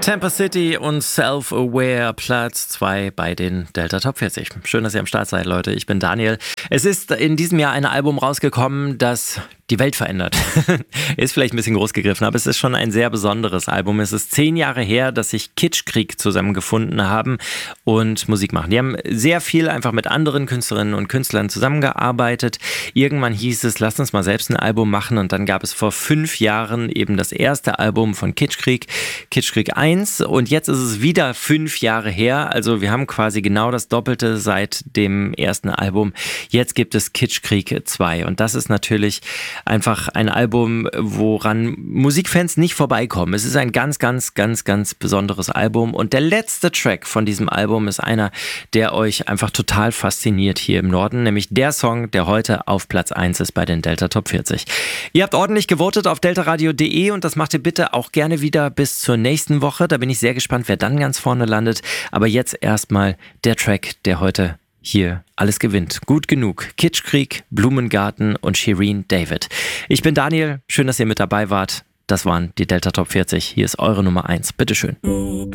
Tampa City und Self-Aware, Platz 2 bei den Delta Top 40. Schön, dass ihr am Start seid, Leute. Ich bin Daniel. Es ist in diesem Jahr ein Album rausgekommen, das die Welt verändert. Ist vielleicht ein bisschen groß gegriffen, aber es ist schon ein sehr besonderes Album. Es ist 10 Jahre her, dass sich Kitschkrieg zusammengefunden haben und Musik machen. Die haben sehr viel einfach mit anderen Künstlerinnen und Künstlern zusammengearbeitet. Irgendwann hieß es, lasst uns mal selbst ein Album machen, und dann gab es vor 5 Jahren eben das erste Album von Kitschkrieg, Kitschkrieg 1, und jetzt ist es wieder 5 Jahre her. Also wir haben quasi genau das Doppelte seit dem ersten Album. Jetzt gibt es Kitschkrieg 2, und das ist natürlich einfach ein Album, woran Musikfans nicht vorbeikommen. Es ist ein ganz, ganz, ganz, ganz besonderes Album, und der letzte Track von diesem Album ist einer, der euch einfach total fasziniert hier im Norden, nämlich der Song, der heute auf Platz 1 ist bei den Delta Top 40. Ihr habt ordentlich gewotet auf deltaradio.de, und das macht ihr bitte auch gerne wieder bis zur nächsten Woche. Da bin ich sehr gespannt, wer dann ganz vorne landet. Aber jetzt erstmal der Track, der heute hier alles gewinnt. Gut genug. Kitschkrieg, Blumengarten und Shirin David. Ich bin Daniel. Schön, dass ihr mit dabei wart. Das waren die Delta Top 40. Hier ist eure Nummer 1. Bitteschön.